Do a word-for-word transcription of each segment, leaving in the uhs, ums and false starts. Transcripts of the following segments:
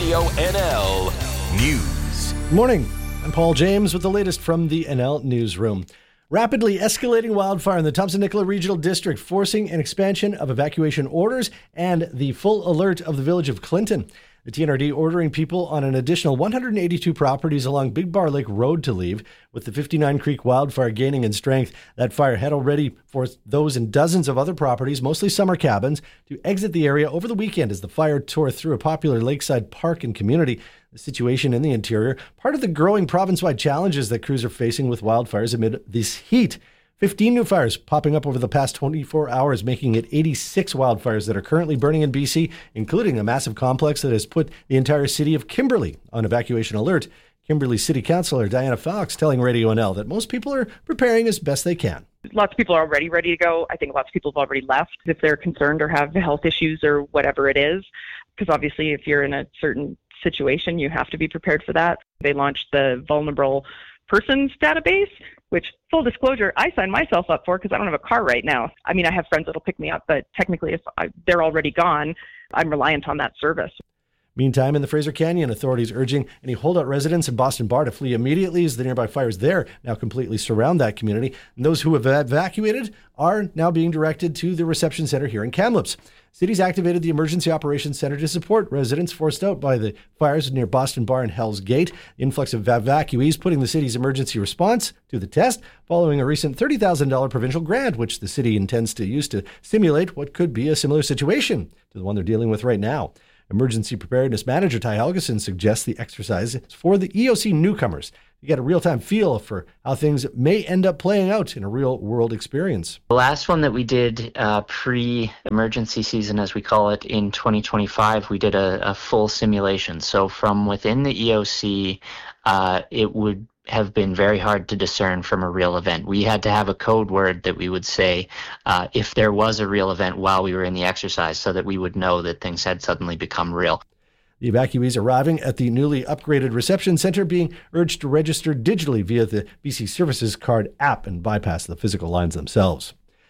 Radio N L News. Good morning. I'm Paul James with the latest from the N L Newsroom. Rapidly escalating wildfire in the Thompson-Nicola Regional District, forcing an expansion of evacuation orders and the full alert of the village of Clinton. The T N R D ordering people on an additional one hundred eighty-two properties along Big Bar Lake Road to leave, with the fifty-nine Creek wildfire gaining in strength. That fire had already forced those in dozens of other properties, mostly summer cabins, to exit the area over the weekend as the fire tore through a popular lakeside park and community. The situation in the interior, part of the growing province-wide challenges that crews are facing with wildfires amid this heat. fifteen new fires popping up over the past twenty-four hours, making it eighty-six wildfires that are currently burning in B C, including a massive complex that has put the entire city of Kimberley on evacuation alert. Kimberley City Councillor Diana Fox telling Radio N L that most people are preparing as best they can. Lots of people are already ready to go. I think lots of people have already left if they're concerned or have health issues or whatever it is, because obviously if you're in a certain situation, you have to be prepared for that. They launched the vulnerable persons database, which, full disclosure, I signed myself up for because I don't have a car right now. I mean, I have friends that'll pick me up, but technically if I, they're already gone, I'm reliant on that service. Meantime, in the Fraser Canyon, authorities urging any holdout residents in Boston Bar to flee immediately as the nearby fires there now completely surround that community. And those who have evacuated are now being directed to the reception center here in Kamloops. Cities activated the Emergency Operations Center to support residents forced out by the fires near Boston Bar and Hell's Gate. The influx of evacuees putting the city's emergency response to the test following a recent thirty thousand dollars provincial grant, which the city intends to use to simulate what could be a similar situation to the one they're dealing with right now. Emergency Preparedness Manager Ty Helgeson suggests the exercise is for the E O C newcomers to get a real-time feel for how things may end up playing out in a real-world experience. The last one that we did uh, pre-emergency season, as we call it, in twenty twenty-five, we did a, a full simulation. So from within the E O C, uh, it would have been very hard to discern from a real event. We had to have a code word that we would say uh, if there was a real event while we were in the exercise so that we would know that things had suddenly become real. The evacuees arriving at the newly upgraded reception center being urged to register digitally via the B C Services Card app and bypass the physical lines themselves.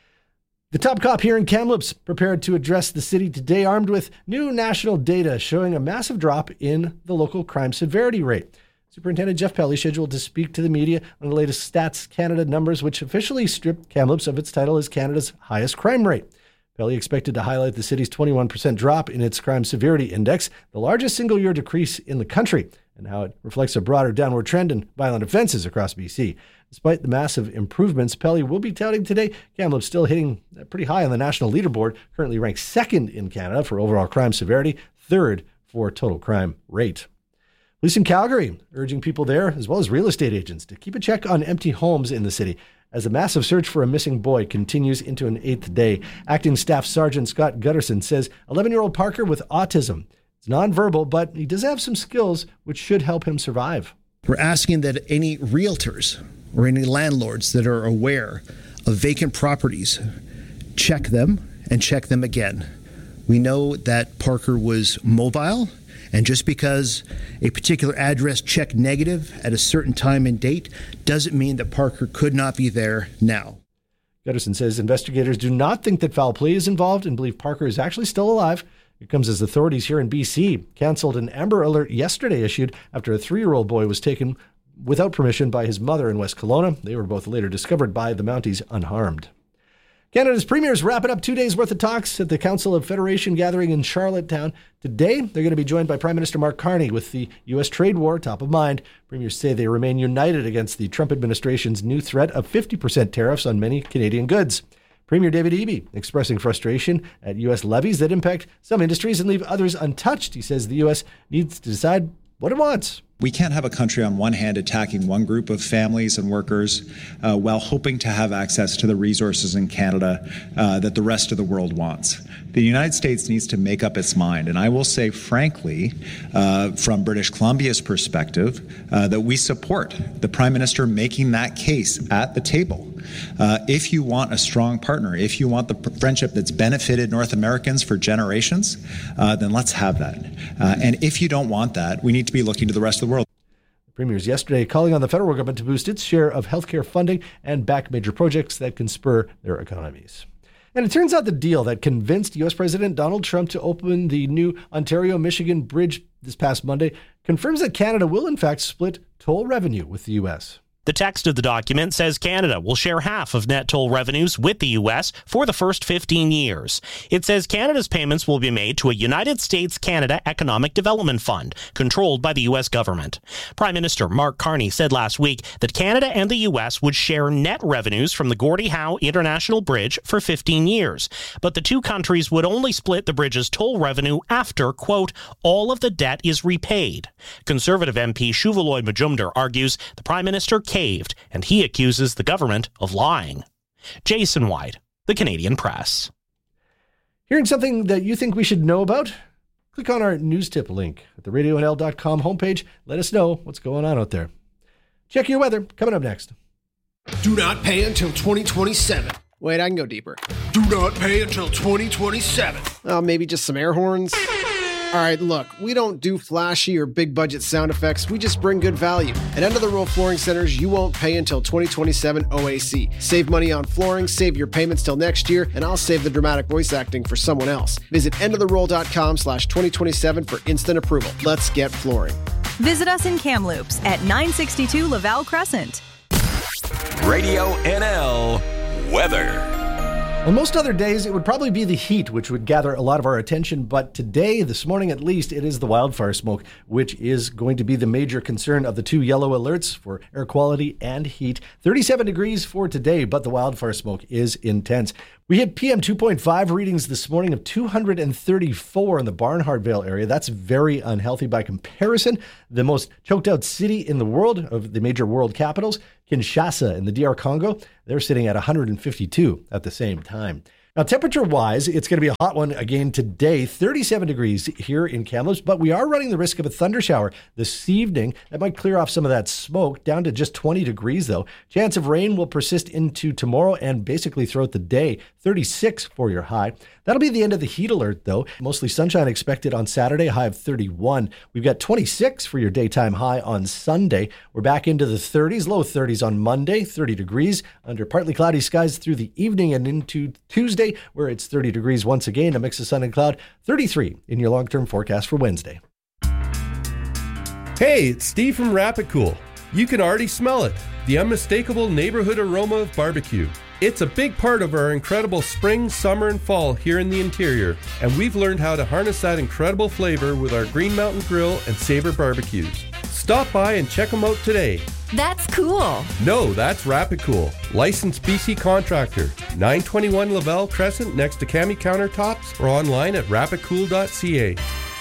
The top cop here in Kamloops prepared to address the city today armed with new national data showing a massive drop in the local crime severity rate. Superintendent Jeff Pelly scheduled to speak to the media on the latest Stats Canada numbers, which officially stripped Kamloops of its title as Canada's highest crime rate. Pelly expected to highlight the city's twenty-one percent drop in its crime severity index, the largest single-year decrease in the country, and how it reflects a broader downward trend in violent offences across B C. Despite the massive improvements Pelly will be touting today, Kamloops still hitting pretty high on the national leaderboard, currently ranked second in Canada for overall crime severity, third for total crime rate. Police in Calgary urging people there, as well as real estate agents, to keep a check on empty homes in the city as the massive search for a missing boy continues into an eighth day. Acting Staff Sergeant Scott Gutterson says eleven-year-old Parker with autism is nonverbal, but he does have some skills which should help him survive. We're asking that any realtors or any landlords that are aware of vacant properties check them and check them again. We know that Parker was mobile, and just because a particular address checked negative at a certain time and date doesn't mean that Parker could not be there now. Gutterson says investigators do not think that foul play is involved and believe Parker is actually still alive. It comes as authorities here in B C canceled an Amber Alert yesterday issued after a three-year-old boy was taken without permission by his mother in West Kelowna. They were both later discovered by the Mounties unharmed. Canada's premiers wrapping up two days' worth of talks at the Council of Federation gathering in Charlottetown. Today, they're going to be joined by Prime Minister Mark Carney with the U S trade war top of mind. Premiers say they remain united against the Trump administration's new threat of fifty percent tariffs on many Canadian goods. Premier David Eby expressing frustration at U S levies that impact some industries and leave others untouched. He says the U S needs to decide what it wants. We can't have a country on one hand attacking one group of families and workers uh, while hoping to have access to the resources in Canada uh, that the rest of the world wants. The United States needs to make up its mind. And I will say, frankly, uh, from British Columbia's perspective, uh, that we support the Prime Minister making that case at the table. Uh, if you want a strong partner, if you want the p- friendship that's benefited North Americans for generations, uh, then let's have that. Uh, and if you don't want that, we need to be looking to the rest of the world. The premiers yesterday calling on the federal government to boost its share of healthcare funding and back major projects that can spur their economies. And it turns out the deal that convinced U S President Donald Trump to open the new Ontario-Michigan bridge this past Monday confirms that Canada will in fact split toll revenue with the U S. The text of the document says Canada will share half of net toll revenues with the U S for the first fifteen years. It says Canada's payments will be made to a United States-Canada Economic Development Fund controlled by the U S government. Prime Minister Mark Carney said last week that Canada and the U S would share net revenues from the Gordie Howe International Bridge for fifteen years. But the two countries would only split the bridge's toll revenue after, quote, all of the debt is repaid. Conservative M P Shuvaloy Majumdar argues the Prime Minister caved, and he accuses the government of lying. Jason White, The Canadian Press. Hearing something that you think we should know about? Click on our news tip link at the radio n l dot com homepage. Let us know what's going on out there. Check your weather, coming up next. Do not pay until twenty twenty-seven. Wait, I can go deeper. Do not pay until twenty twenty-seven. Oh, maybe just some air horns? All right, look, we don't do flashy or big budget sound effects. We just bring good value. At End of the Row Flooring Centers, you won't pay until twenty twenty-seven O A C. Save money on flooring, save your payments till next year, and I'll save the dramatic voice acting for someone else. Visit end of the roll dot com slash twenty twenty-seven for instant approval. Let's get flooring. Visit us in Kamloops at nine sixty-two Laval Crescent. Radio N L weather. On most other days, it would probably be the heat which would gather a lot of our attention, but today, this morning at least, it is the wildfire smoke, which is going to be the major concern of the two yellow alerts for air quality and heat. thirty-seven degrees for today, but the wildfire smoke is intense. We hit P M two point five readings this morning of two hundred thirty-four in the Barnhartvale area. That's very unhealthy by comparison. The most choked out city in the world, of the major world capitals, Kinshasa in the D R Congo, they're sitting at one hundred fifty-two at the same time. Now, temperature-wise, it's going to be a hot one again today, thirty-seven degrees here in Kamloops, but we are running the risk of a thunder shower this evening. That might clear off some of that smoke, down to just twenty degrees, though. Chance of rain will persist into tomorrow and basically throughout the day, thirty-six for your high. That'll be the end of the heat alert, though. Mostly sunshine expected on Saturday, high of thirty-one. We've got twenty-six for your daytime high on Sunday. We're back into the thirties, low thirties on Monday, thirty degrees under partly cloudy skies through the evening and into Tuesday, where it's thirty degrees once again, a mix of sun and cloud, thirty-three in your long-term forecast for Wednesday. Hey, it's Steve from Rapid Cool. You can already smell it, the unmistakable neighborhood aroma of barbecue. It's a big part of our incredible spring, summer, and fall here in the interior, and we've learned how to harness that incredible flavor with our Green Mountain Grill and Sabre barbecues. Stop by and check them out today. That's cool. No, that's Rapid Cool, licensed B C contractor, nine twenty-one Laval Crescent next to Cami Countertops, or online at rapid cool dot c a.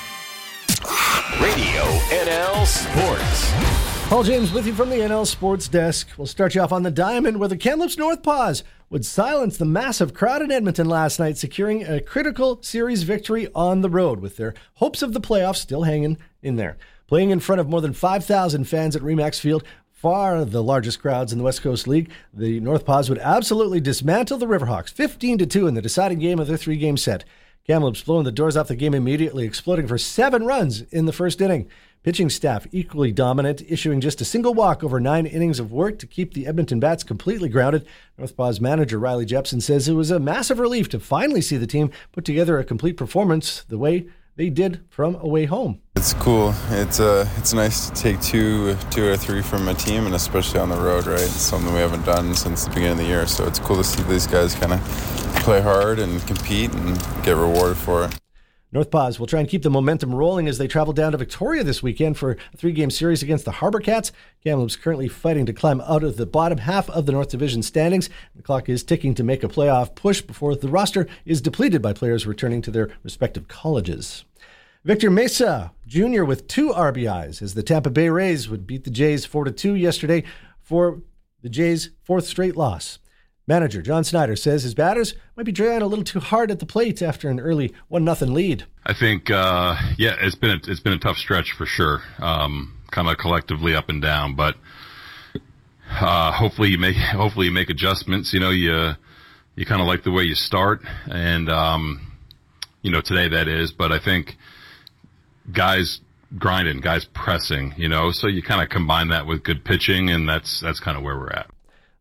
Radio N L Sports. Paul James with you from the N L Sports Desk. We'll start you off on the diamond, where the Kamloops North Paws would silence the massive crowd in Edmonton last night, securing a critical series victory on the road, with their hopes of the playoffs still hanging in there. Playing in front of more than five thousand fans at Remax Field, far the largest crowds in the West Coast League, the North Paws would absolutely dismantle the Riverhawks, fifteen to two in the deciding game of their three-game set. Kamloops blowing the doors off the game immediately, exploding for seven runs in the first inning. Pitching staff equally dominant, issuing just a single walk over nine innings of work to keep the Edmonton Bats completely grounded. North Paws manager Riley Jepson says it was a massive relief to finally see the team put together a complete performance the way they did from away home. It's cool. It's uh, it's nice to take two, two or three from a team, and especially on the road, right? It's something we haven't done since the beginning of the year, so it's cool to see these guys kind of play hard and compete and get rewarded for it. North Paws will try and keep the momentum rolling as they travel down to Victoria this weekend for a three-game series against the Harbour Cats. Kamloops currently fighting to climb out of the bottom half of the North Division standings. The clock is ticking to make a playoff push before the roster is depleted by players returning to their respective colleges. Victor Mesa Junior with two R B Is as the Tampa Bay Rays would beat the Jays four to two yesterday for the Jays' fourth straight loss. Manager John Snyder says his batters might be trying a little too hard at the plate after an early one nothing lead. I think, uh, yeah, it's been a, it's been a tough stretch for sure, um, kind of collectively up and down. But uh, hopefully you make hopefully you make adjustments. You know, you you kind of like the way you start, and um, you know today that is. But I think guys grinding, guys pressing. You know, so you kind of combine that with good pitching, and that's that's kind of where we're at.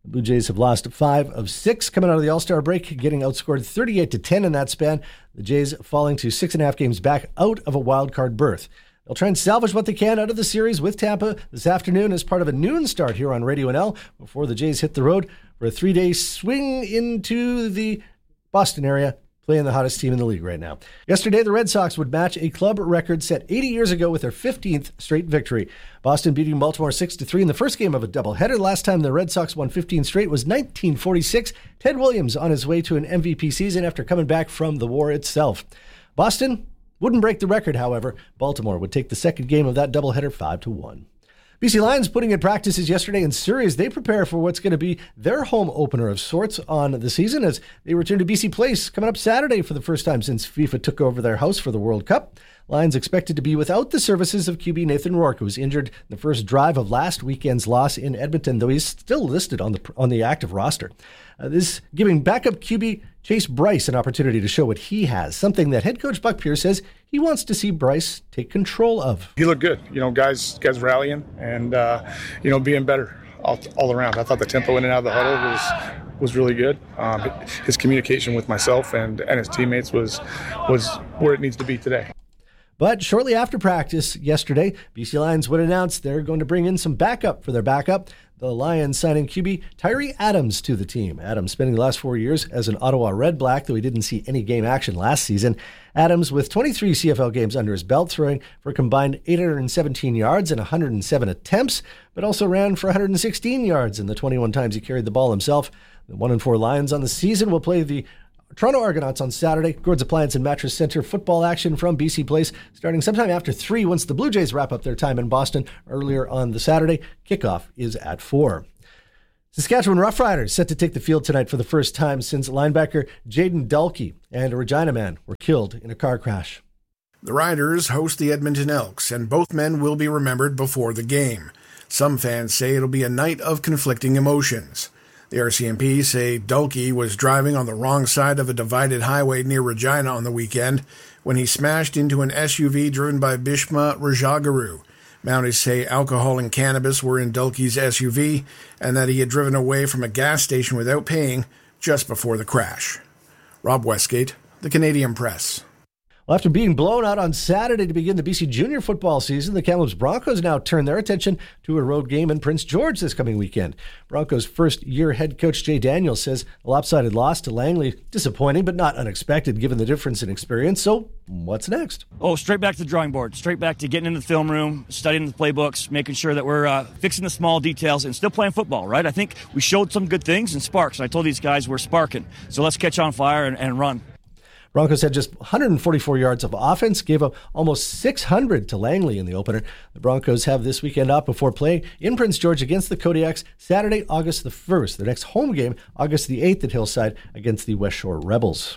The Blue Jays have lost five of six coming out of the All-Star break, getting outscored thirty-eight to ten in that span. The Jays falling to six and a half games back out of a wild card berth. They'll try and salvage what they can out of the series with Tampa this afternoon as part of a noon start here on Radio N L before the Jays hit the road for a three-day swing into the Boston area, playing the hottest team in the league right now. Yesterday, the Red Sox would match a club record set eighty years ago with their fifteenth straight victory. Boston beating Baltimore six to three in the first game of a doubleheader. Last time the Red Sox won fifteen straight was nineteen forty-six. Ted Williams on his way to an M V P season after coming back from the war itself. Boston wouldn't break the record, however. Baltimore would take the second game of that doubleheader five to one. B C Lions putting in practices yesterday in Surrey as they prepare for what's going to be their home opener of sorts on the season as they return to B C Place coming up Saturday for the first time since FIFA took over their house for the World Cup. Lions expected to be without the services of Q B Nathan Rourke, who was injured in the first drive of last weekend's loss in Edmonton, though he's still listed on the on the active roster. Uh, this giving backup Q B Chase Bryce an opportunity to show what he has, something that head coach Buck Pierce says he wants to see Bryce take control of. He looked good, you know, guys, guys rallying and uh, you know being better all, all around. I thought the tempo in and out of the huddle was was really good. Um, his communication with myself and, and his teammates was was where it needs to be today. But shortly after practice yesterday, B C Lions would announce they're going to bring in some backup for their backup. The Lions signing Q B Tyree Adams to the team. Adams spending the last four years as an Ottawa Red Black, though he didn't see any game action last season. Adams with twenty-three C F L games under his belt, throwing for a combined eight hundred seventeen yards and one hundred seven attempts, but also ran for one hundred sixteen yards in the twenty-one times he carried the ball himself. The one and four Lions on the season will play the Toronto Argonauts on Saturday. Gord's Appliance and Mattress Center football action from B C Place starting sometime after three once the Blue Jays wrap up their time in Boston earlier on the Saturday. Kickoff is at four. Saskatchewan Roughriders set to take the field tonight for the first time since linebacker Jaden Dulkey and a Regina man were killed in a car crash. The Riders host the Edmonton Elks, and both men will be remembered before the game. Some fans say it'll be a night of conflicting emotions. The R C M P say Dulkey was driving on the wrong side of a divided highway near Regina on the weekend when he smashed into an S U V driven by Bishma Rajagaru. Mounties say alcohol and cannabis were in Dulkey's S U V and that he had driven away from a gas station without paying just before the crash. Rob Westgate, The Canadian Press. Well, after being blown out on Saturday to begin the B C junior football season, the Kamloops Broncos now turn their attention to a road game in Prince George this coming weekend. Broncos first-year head coach Jay Daniels says a lopsided loss to Langley, disappointing but not unexpected given the difference in experience. So what's next? Oh, straight back to the drawing board, straight back to getting in the film room, studying the playbooks, making sure that we're uh, fixing the small details and still playing football, right? I think we showed some good things and sparks, and I told these guys we're sparking. So let's catch on fire and, and run. Broncos had just one hundred forty-four yards of offense, gave up almost six hundred to Langley in the opener. The Broncos have this weekend off before playing in Prince George against the Kodiaks Saturday, August the first. Their next home game, August the eighth at Hillside against the West Shore Rebels.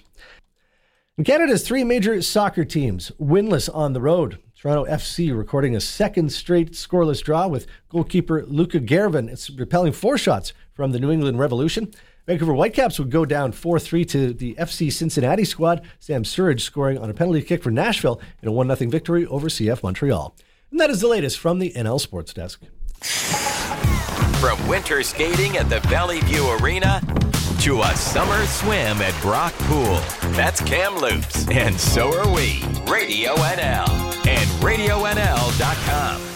And Canada's three major soccer teams winless on the road. Toronto F C recording a second straight scoreless draw with goalkeeper Luka Gervin. It's repelling four shots from the New England Revolution. Vancouver Whitecaps would go down four three to the F C Cincinnati squad. Sam Surridge scoring on a penalty kick for Nashville in a one nothing victory over C F Montreal. And that is the latest from the N L Sports Desk. From winter skating at the Valley View Arena to a summer swim at Brock Pool. That's Kamloops, and so are we. Radio N L and radio N L dot com.